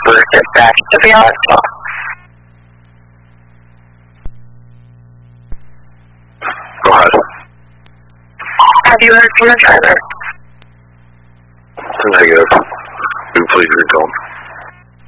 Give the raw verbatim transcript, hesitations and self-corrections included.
for dispatch to be honest. Go ahead. Have you heard from the driver? Negative. Can you please recall?